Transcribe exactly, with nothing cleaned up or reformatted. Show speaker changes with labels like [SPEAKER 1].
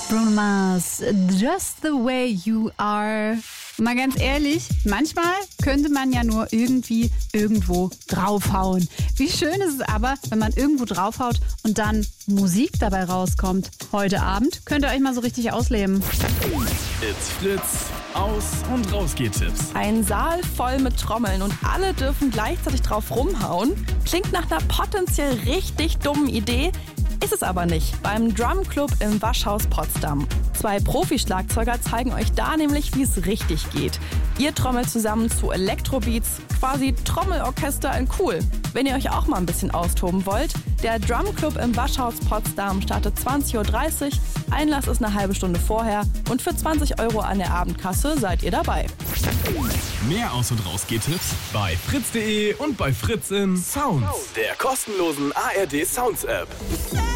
[SPEAKER 1] Bruno Mars, Just the Way You Are. Mal ganz ehrlich, manchmal könnte man ja nur irgendwie irgendwo draufhauen. Wie schön ist es aber, wenn man irgendwo draufhaut und dann Musik dabei rauskommt. Heute Abend könnt ihr euch mal so richtig ausleben.
[SPEAKER 2] It's Fritz, Aus- und Rausgehtipps.
[SPEAKER 3] Ein Saal voll mit Trommeln und alle dürfen gleichzeitig drauf rumhauen. Klingt nach einer potenziell richtig dummen Idee, ist es aber nicht. Beim Drumclub im Waschhaus Potsdam. Zwei Profi-Schlagzeuger zeigen euch da nämlich, wie es richtig geht. Ihr trommelt zusammen zu Elektrobeats, quasi Trommelorchester in cool. Wenn ihr euch auch mal ein bisschen austoben wollt, der Drumclub im Waschhaus Potsdam startet zwanzig Uhr dreißig, Einlass ist eine halbe Stunde vorher und für zwanzig Euro an der Abendkasse seid ihr dabei.
[SPEAKER 2] Mehr Aus- und Rausgehtipps bei fritz punkt de und bei Fritz in Sounds, der kostenlosen A R D Sounds App.